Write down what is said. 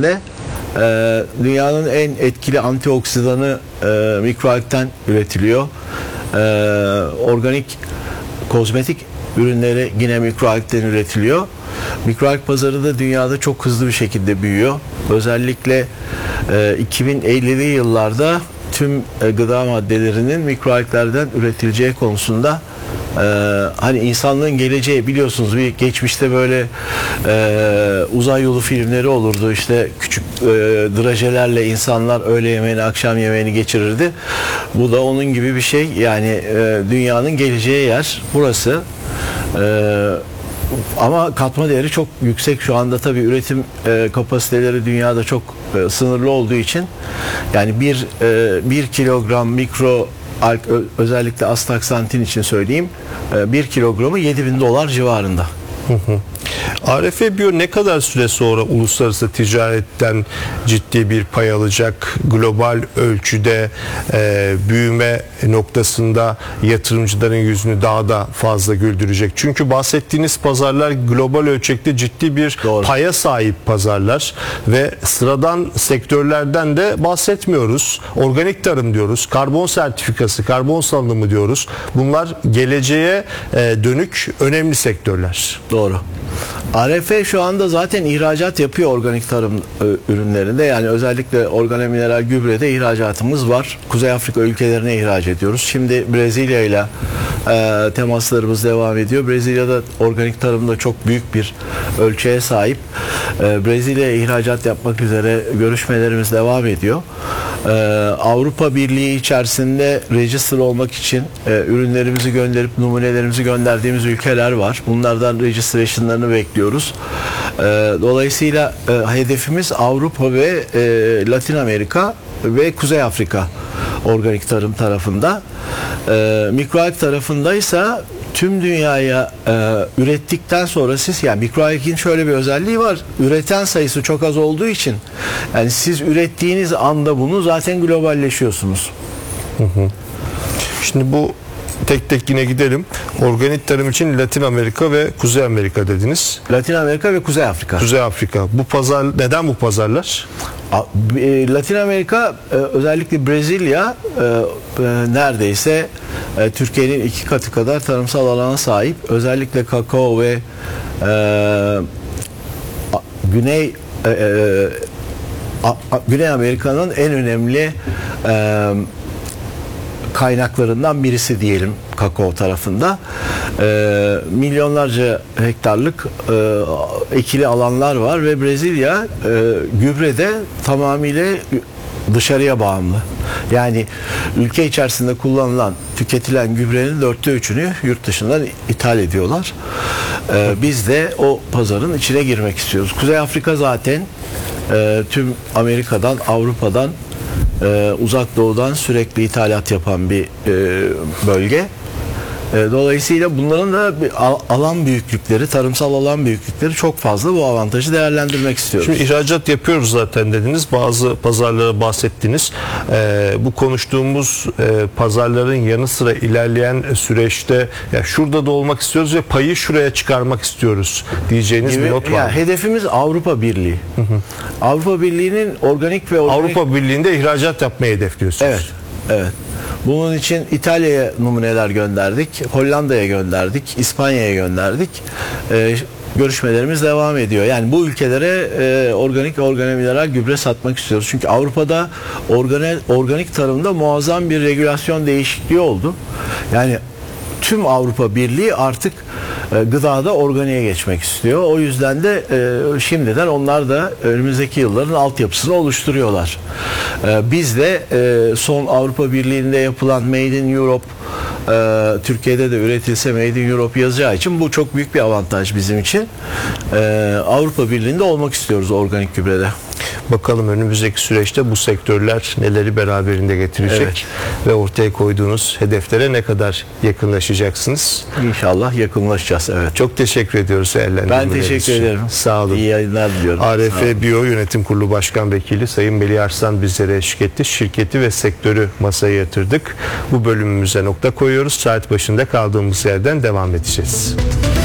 ülkelerinde dünyanın en etkili antioksidanı mikroalgden üretiliyor. Organik kozmetik ürünleri yine mikroalgden üretiliyor. Mikroalg pazarı da dünyada çok hızlı bir şekilde büyüyor. Özellikle 2050'li yıllarda tüm gıda maddelerinin mikroalglerden üretileceği konusunda hani insanlığın geleceği, biliyorsunuz bir geçmişte böyle uzay yolu filmleri olurdu, işte küçük drajelerle insanlar öğle yemeğini, akşam yemeğini geçirirdi. Bu da onun gibi bir şey. Yani dünyanın geleceği yer burası. Ama katma değeri çok yüksek şu anda. Tabii üretim kapasiteleri dünyada çok sınırlı olduğu için, yani bir kilogram mikro alg, özellikle astaksantin için söyleyeyim, 1 kilogramı $7.000 civarında. ARF Bio ne kadar süre sonra uluslararası ticaretten ciddi bir pay alacak? Global ölçüde büyüme noktasında yatırımcıların yüzünü daha da fazla güldürecek. Çünkü bahsettiğiniz pazarlar global ölçekte ciddi bir paya sahip pazarlar ve sıradan sektörlerden de bahsetmiyoruz. Organik tarım diyoruz, karbon sertifikası, karbon salınımı diyoruz. Bunlar geleceğe dönük önemli sektörler. Doğru. ARF şu anda zaten ihracat yapıyor organik tarım ürünlerinde. Yani özellikle organomineral gübrede ihracatımız var. Kuzey Afrika ülkelerine ihraç ediyoruz. Şimdi Brezilya ile temaslarımız devam ediyor. Brezilya'da organik tarımda çok büyük bir ölçüye sahip. Brezilya'ya ihracat yapmak üzere görüşmelerimiz devam ediyor. Avrupa Birliği içerisinde register olmak için ürünlerimizi gönderip numunelerimizi gönderdiğimiz ülkeler var. Bunlardan registration'larını bekliyoruz. Dolayısıyla hedefimiz Avrupa ve Latin Amerika ve Kuzey Afrika organik tarım tarafında. Mikroalg tarafındaysa tüm dünyaya ürettikten sonra siz, yani mikroalgin şöyle bir özelliği var. Üreten sayısı çok az olduğu için, yani siz ürettiğiniz anda bunu zaten globalleşiyorsunuz. Şimdi bu tek tek yine gidelim. Organik tarım için Latin Amerika ve Kuzey Amerika dediniz. Latin Amerika ve Kuzey Afrika. Kuzey Afrika. Bu pazar, neden bu pazarlar? Latin Amerika, özellikle Brezilya neredeyse Türkiye'nin 2 katı kadar tarımsal alana sahip. Özellikle kakao ve Güney Amerika'nın en önemli kaynaklarından birisi diyelim kakao tarafında. Milyonlarca hektarlık ekili alanlar var ve Brezilya gübrede tamamıyla dışarıya bağımlı. Yani ülke içerisinde kullanılan, tüketilen gübrenin 3'ünü yurt dışından ithal ediyorlar. Biz de o pazarın içine girmek istiyoruz. Kuzey Afrika zaten tüm Amerika'dan, Avrupa'dan, Uzak Doğu'dan sürekli ithalat yapan bir bölge. Dolayısıyla bunların da alan büyüklükleri, tarımsal alan büyüklükleri çok fazla. Bu avantajı değerlendirmek istiyoruz. Şimdi ihracat yapıyoruz zaten dediniz. Bazı pazarlara bahsettiniz. Bu konuştuğumuz pazarların yanı sıra ilerleyen süreçte ya şurada da olmak istiyoruz ve payı şuraya çıkarmak istiyoruz diyeceğiniz bir not var. Yani hedefimiz Avrupa Birliği. Avrupa Birliği'nin organik ve Avrupa Birliği'nde ihracat yapmayı hedefliyorsunuz. Evet. Evet. Bunun için İtalya'ya numuneler gönderdik, Hollanda'ya gönderdik, İspanya'ya gönderdik. Görüşmelerimiz devam ediyor. Yani bu ülkelere organik ve organomineral gübre satmak istiyoruz. Çünkü Avrupa'da organik tarımda muazzam bir regülasyon değişikliği oldu. Yani tüm Avrupa Birliği artık gıdada organiğe geçmek istiyor. O yüzden de şimdiden onlar da önümüzdeki yılların altyapısını oluşturuyorlar. Biz de son Avrupa Birliği'nde yapılan Made in Europe, Türkiye'de de üretilse Made in Europe yazacağı için bu çok büyük bir avantaj bizim için. Avrupa Birliği'nde olmak istiyoruz organik gübrede. Bakalım önümüzdeki süreçte bu sektörler neleri beraberinde getirecek, evet, ve ortaya koyduğunuz hedeflere ne kadar yakınlaşacaksınız? İnşallah yakınlaşacağız, evet. Çok teşekkür ediyoruz. Ben teşekkür ederim. Sağ olun. İyi yayınlar diliyorum. ARF Bio Yönetim Kurulu Başkan Vekili Sayın Melih Arslan bizlere eşlik etti. Şirketi ve sektörü masaya yatırdık. Bu bölümümüze nokta koyuyoruz. Saat başında kaldığımız yerden devam edeceğiz.